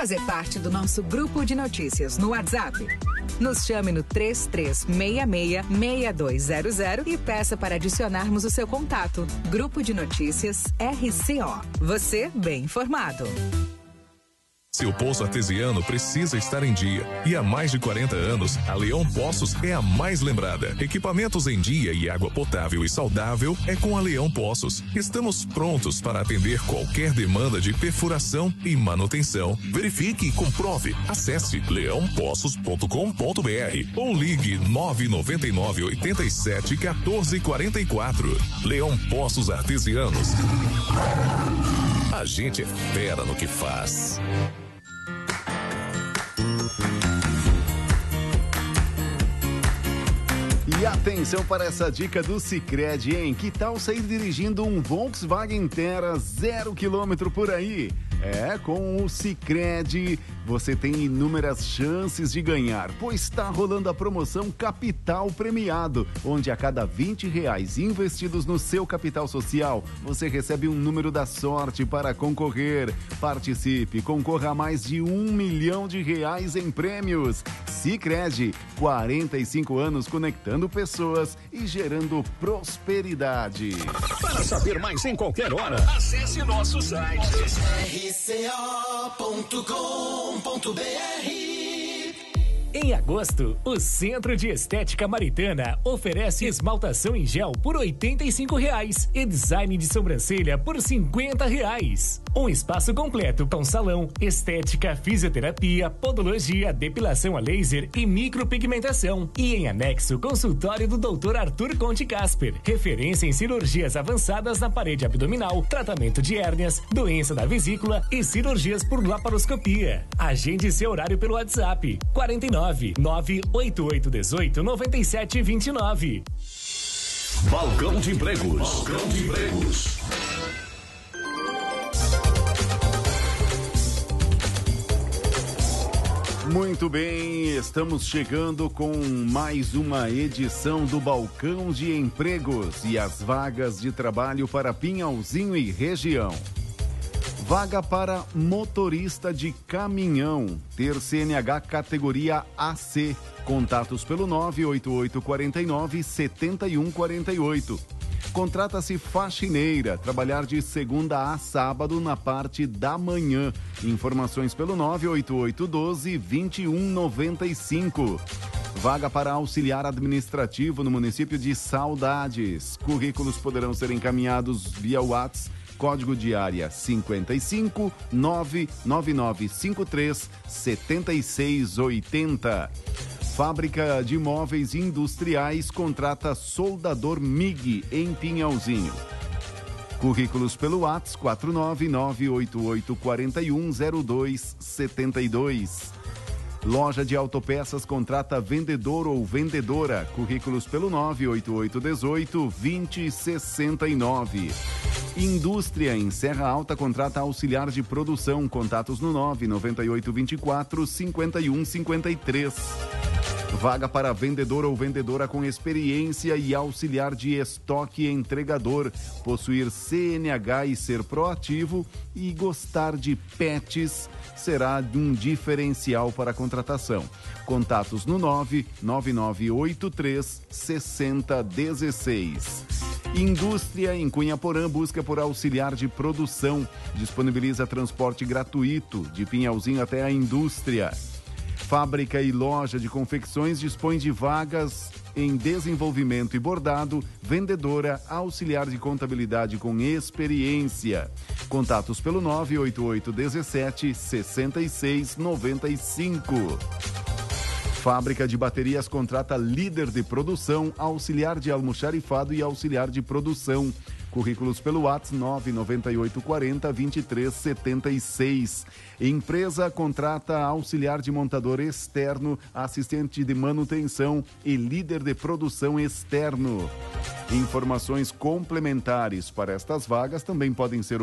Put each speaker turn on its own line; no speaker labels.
fazer parte do nosso grupo de notícias no WhatsApp? Nos chame no 3366-6200 e peça para adicionarmos o seu contato. Grupo de Notícias RCO. Você bem informado.
Seu poço artesiano precisa estar em dia. E há mais de 40 anos, a Leão Poços é a mais lembrada. Equipamentos em dia e água potável e saudável é com a Leão Poços. Estamos prontos para atender qualquer demanda de perfuração e manutenção. Verifique e comprove. Acesse leãopoços.com.br ou ligue 999 87 14 44. Leão Poços Artesianos. A gente é fera no que faz.
E atenção para essa dica do Sicredi, hein? Que tal sair dirigindo um Volkswagen Terra 0 km por aí? Com o Sicredi você tem inúmeras chances de ganhar, pois está rolando a promoção Capital Premiado, onde a cada R$20 investidos no seu capital social, você recebe um número da sorte para concorrer. Participe, concorra a mais de R$1 milhão em prêmios. Sicredi, 45 anos conectando pessoas e gerando prosperidade.
Para saber mais em qualquer hora, acesse nosso site rco.com.br.
Em agosto, o Centro de Estética Maritana oferece esmaltação em gel por R$85 e design de sobrancelha por R$50. Um espaço completo com salão, estética, fisioterapia, podologia, depilação a laser e micropigmentação. E em anexo, consultório do Dr. Arthur Conte Casper, referência em cirurgias avançadas na parede abdominal, tratamento de hérnias, doença da vesícula e cirurgias por laparoscopia. Agende seu horário pelo WhatsApp 49-98818-9729.
Balcão de Empregos. Balcão de Empregos.
Muito bem, estamos chegando com mais uma edição do Balcão de Empregos e as vagas de trabalho para Pinhalzinho e região. Vaga para motorista de caminhão, ter CNH categoria AC. Contatos pelo 98849-7148. Contrata-se faxineira, trabalhar de segunda a sábado na parte da manhã. Informações pelo 98812-2195. Vaga para auxiliar administrativo no município de Saudades. Currículos poderão ser encaminhados via WhatsApp. Código de área 55 99953 7680. Fábrica de Móveis Industriais contrata soldador MIG em Pinhalzinho. Currículos pelo WhatsApp 49988410272. Loja de autopeças contrata vendedor ou vendedora. Currículos pelo 98818-2069. Indústria em Serra Alta contrata auxiliar de produção. Contatos no 99824-5153. Vaga para vendedor ou vendedora com experiência e auxiliar de estoque entregador. Possuir CNH e ser proativo e gostar de pets será um diferencial para a contratação. Contatos no 99983-6016. Indústria em Cunhaporã busca por auxiliar de produção. Disponibiliza transporte gratuito de Pinhalzinho até a indústria. Fábrica e loja de confecções dispõe de vagas em desenvolvimento e bordado, vendedora, auxiliar de contabilidade com experiência. Contatos pelo 98817-6695. Fábrica de baterias contrata líder de produção, auxiliar de almoxarifado e auxiliar de produção. Currículos pelo WhatsApp 99840-2376. Empresa contrata auxiliar de montador externo, assistente de manutenção e líder de produção externo. Informações complementares para estas vagas também podem ser